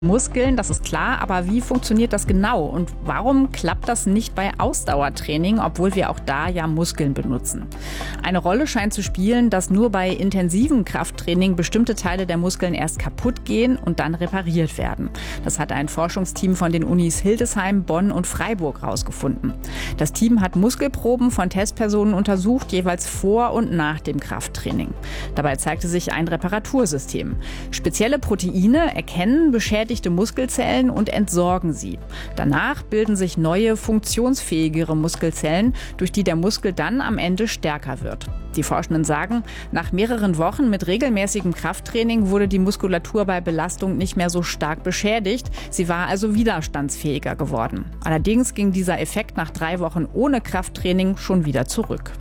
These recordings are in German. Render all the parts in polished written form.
Muskeln, das ist klar, aber wie funktioniert das genau und warum klappt das nicht bei Ausdauertraining, obwohl wir auch da ja Muskeln benutzen? Eine Rolle scheint zu spielen, dass nur bei intensivem Krafttraining bestimmte Teile der Muskeln erst kaputt gehen und dann repariert werden. Das hat ein Forschungsteam von den Unis Hildesheim, Bonn und Freiburg herausgefunden. Das Team hat Muskelproben von Testpersonen untersucht, jeweils vor und nach dem Krafttraining. Dabei zeigte sich ein Reparatursystem. Spezielle Proteine erkennen beschädigte Muskelzellen und entsorgen sie. Danach bilden sich neue, funktionsfähigere Muskelzellen, durch die der Muskel dann am Ende stärker wird. Die Forschenden sagen, nach mehreren Wochen mit regelmäßigem Krafttraining wurde die Muskulatur bei Belastung nicht mehr so stark beschädigt. Sie war also widerstandsfähiger geworden. Allerdings ging dieser Effekt nach 3 Wochen ohne Krafttraining schon wieder zurück.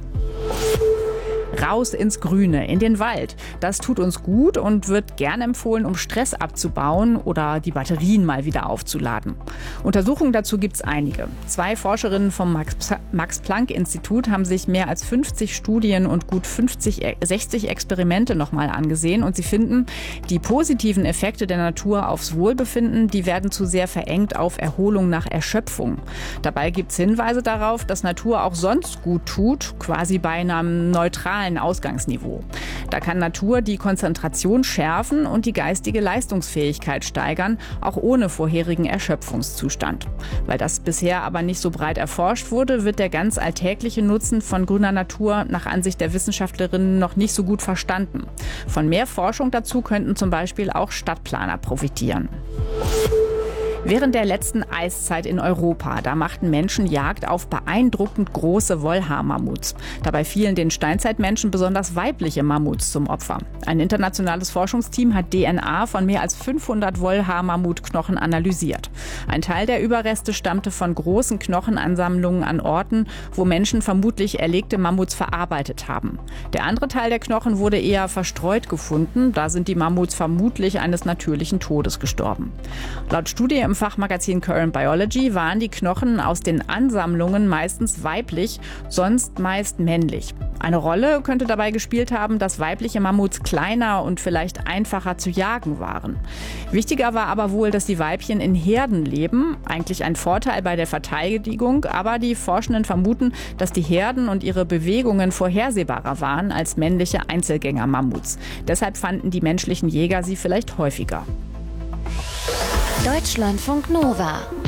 Raus ins Grüne, in den Wald. Das tut uns gut und wird gern empfohlen, um Stress abzubauen oder die Batterien mal wieder aufzuladen. Untersuchungen dazu gibt es einige. 2 Forscherinnen vom Max-Planck-Institut haben sich mehr als 50 Studien und gut 60 Experimente nochmal angesehen und sie finden, die positiven Effekte der Natur aufs Wohlbefinden, die werden zu sehr verengt auf Erholung nach Erschöpfung. Dabei gibt es Hinweise darauf, dass Natur auch sonst gut tut, quasi bei einem neutralen Ausgangsniveau. Da kann Natur die Konzentration schärfen und die geistige Leistungsfähigkeit steigern, auch ohne vorherigen Erschöpfungszustand. Weil das bisher aber nicht so breit erforscht wurde, wird der ganz alltägliche Nutzen von grüner Natur nach Ansicht der Wissenschaftlerinnen noch nicht so gut verstanden. Von mehr Forschung dazu könnten zum Beispiel auch Stadtplaner profitieren. Während der letzten Eiszeit in Europa, da machten Menschen Jagd auf beeindruckend große Wollhaar-Mammuts. Dabei fielen den Steinzeitmenschen besonders weibliche Mammuts zum Opfer. Ein internationales Forschungsteam hat DNA von mehr als 500 Wollhaar-Mammutknochen analysiert. Ein Teil der Überreste stammte von großen Knochenansammlungen an Orten, wo Menschen vermutlich erlegte Mammuts verarbeitet haben. Der andere Teil der Knochen wurde eher verstreut gefunden. Da sind die Mammuts vermutlich eines natürlichen Todes gestorben. Laut Studie im Fachmagazin Current Biology waren die Knochen aus den Ansammlungen meistens weiblich, sonst meist männlich. Eine Rolle könnte dabei gespielt haben, dass weibliche Mammuts kleiner und vielleicht einfacher zu jagen waren. Wichtiger war aber wohl, dass die Weibchen in Herden leben, eigentlich ein Vorteil bei der Verteidigung, aber die Forschenden vermuten, dass die Herden und ihre Bewegungen vorhersehbarer waren als männliche Einzelgänger-Mammuts. Deshalb fanden die menschlichen Jäger sie vielleicht häufiger. Deutschlandfunk Nova